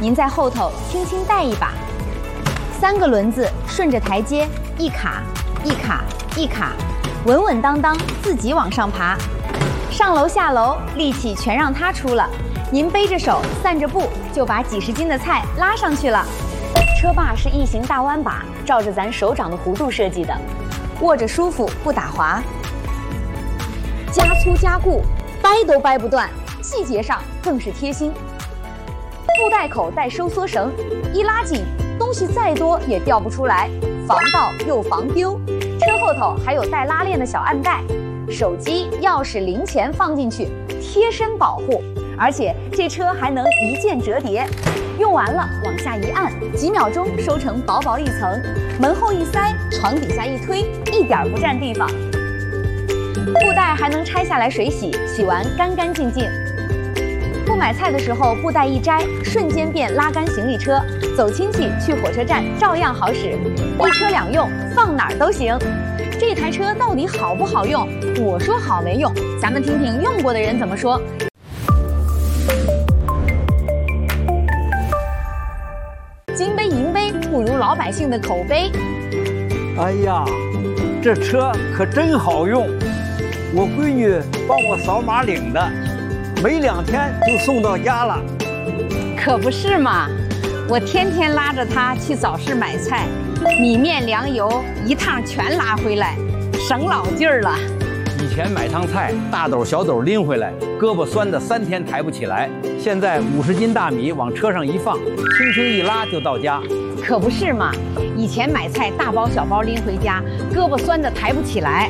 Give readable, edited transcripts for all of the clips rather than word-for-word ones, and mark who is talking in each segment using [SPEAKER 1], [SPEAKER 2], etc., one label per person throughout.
[SPEAKER 1] 您在后头轻轻带一把，3个轮子顺着台阶一卡一卡一卡，稳稳当当自己往上爬。上楼下楼力气全让它出了，您背着手散着步就把几十斤的菜拉上去了。车把是异形大弯把，照着咱手掌的弧度设计的，握着舒服不打滑，加粗加固，掰都掰不断，细节上更是贴心。布袋口带收缩绳，一拉紧，东西再多也掉不出来，防盗又防丢。车后头还有带拉链的小暗袋，手机、钥匙、零钱放进去，贴身保护。而且这车还能一键折叠，用完了往下一按，几秒钟收成薄薄一层，门后一塞，床底下一推，一点不占地方。布袋还能拆下来水洗，洗完干干净净。不买菜的时候，布袋一摘，瞬间变拉杆行李车，走亲戚去火车站照样好使，一车两用，放哪儿都行。这台车到底好不好用？我说好没用，咱们听听用过的人怎么说。金杯银杯不如老百姓的口碑。
[SPEAKER 2] 哎呀，这车可真好用，我闺女帮我扫码领的，没2天就送到家了。
[SPEAKER 3] 可不是嘛，我天天拉着她去早市买菜，米面粮油一趟全拉回来，省老劲儿了。
[SPEAKER 4] 以前买趟菜，大斗小斗拎回来，胳膊酸的3天抬不起来。现在50斤大米往车上一放，轻轻一拉就到家。
[SPEAKER 3] 可不是嘛，以前买菜大包小包拎回家，胳膊酸的抬不起来。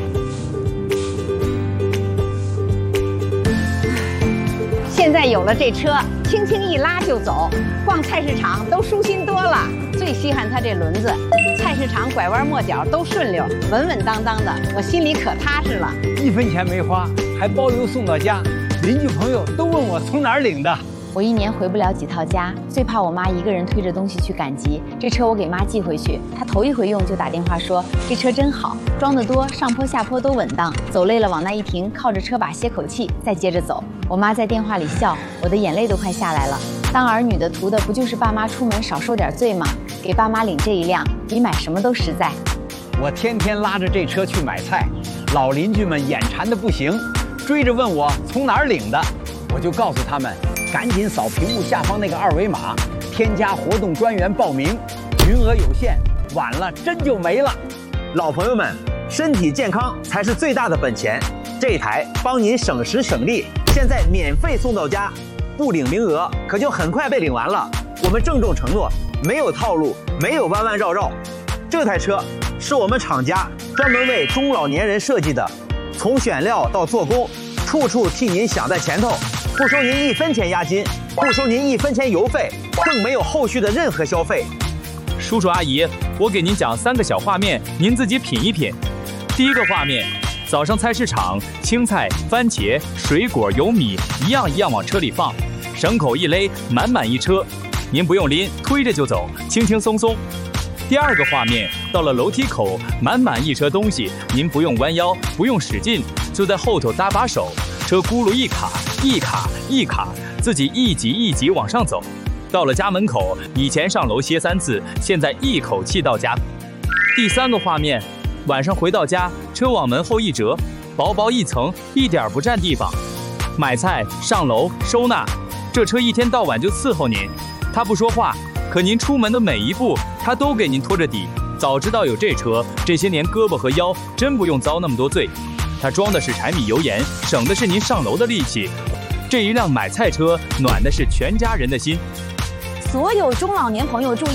[SPEAKER 3] 现在有了这车，轻轻一拉就走，逛菜市场都舒心多了。最稀罕它这轮子，菜市场拐弯抹角都顺溜，稳稳当当的，我心里可踏实了。
[SPEAKER 4] 1分钱没花，还包邮送到家，邻居朋友都问我从哪儿领的。
[SPEAKER 1] 我1年回不了几套家，最怕我妈一个人推着东西去赶集。这车我给妈寄回去，她头一回用就打电话说这车真好，装得多，上坡下坡都稳当，走累了往那一停，靠着车把歇口气，再接着走。我妈在电话里笑，我的眼泪都快下来了。当儿女的图的不就是爸妈出门少受点罪吗？给爸妈领这一辆，比买什么都实在。
[SPEAKER 4] 我天天拉着这车去买菜，老邻居们眼馋的不行，追着问我从哪儿领的，我就告诉他们，赶紧扫屏幕下方那个2维码，添加活动专员报名，名额有限，晚了真就没了。
[SPEAKER 5] 老朋友们，身体健康才是最大的本钱，这台帮您省时省力，现在免费送到家，不领名额可就很快被领完了。我们郑重承诺，没有套路，没有弯弯绕绕。这台车是我们厂家专门为中老年人设计的，从选料到做工，处处替您想在前头，不收您1分钱押金，不收您1分钱油费，更没有后续的任何消费。
[SPEAKER 6] 叔叔阿姨，我给您讲3个小画面，您自己品一品。第一个画面，早上菜市场，青菜、番茄、水果、油米一样一样往车里放，绳口一勒，满满一车，您不用拎，推着就走，轻轻松松。第二个画面，到了楼梯口，满满一车东西，您不用弯腰，不用使劲，就在后头搭把手，车轱辘一卡一卡一卡，自己一级一级往上走。到了家门口，以前上楼歇3次，现在一口气到家。第三个画面，晚上回到家，车往门后一折，薄薄一层，一点不占地方。买菜、上楼、收纳，这车一天到晚就伺候您。他不说话，可您出门的每一步，他都给您拖着底。早知道有这车，这些年胳膊和腰真不用遭那么多罪。它装的是柴米油盐，省的是您上楼的力气。这一辆买菜车，暖的是全家人的心。
[SPEAKER 1] 所有中老年朋友注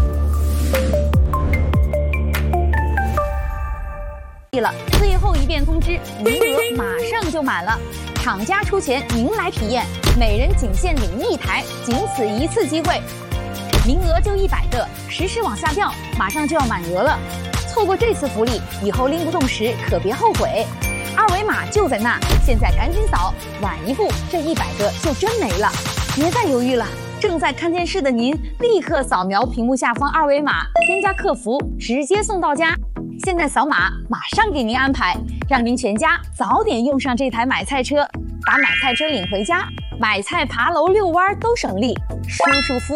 [SPEAKER 1] 意了，最后一遍通知，名额马上就满了，厂家出钱，您来体验，每人仅限领1台，仅此一次机会，名额就100个，实时往下掉，马上就要满额了。错过这次福利，以后拎不动时可别后悔。2维码就在那，现在赶紧扫，晚一步这100个就真没了。别再犹豫了，正在看电视的您，立刻扫描屏幕下方2维码，添加客服，直接送到家。现在扫码，马上给您安排，让您全家早点用上这台买菜车，把买菜车领回家，买菜爬楼遛弯都省力，舒舒服